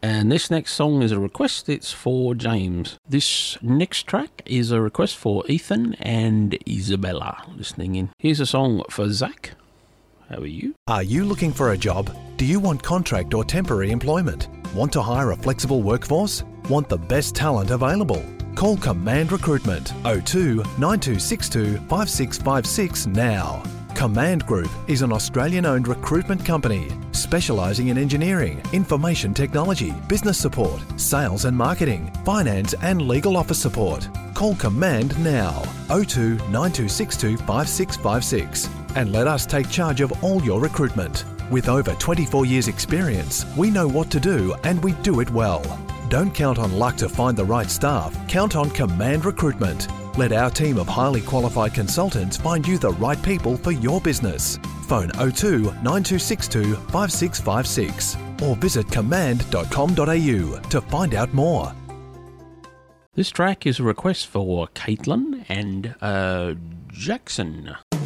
And this next song is a request. It's for James. This next track is a request for Ethan and Isabella listening in. Here's a song for Zach. How are you? Are you looking for a job? Do you want contract or temporary employment? Want to hire a flexible workforce? Want the best talent available? Call Command Recruitment 02 9262 5656 now. Command Group is an Australian-owned recruitment company specialising in engineering, information technology, business support, sales and marketing, finance and legal office support. Call Command now 02 9262 5656 and let us take charge of all your recruitment. With over 24 years experience, we know what to do and we do it well. Don't count on luck to find the right staff, count on Command Recruitment. Let our team of highly qualified consultants find you the right people for your business. Phone 02 9262 5656 or visit command.com.au to find out more. This track is a request for Caitlin and Jackson.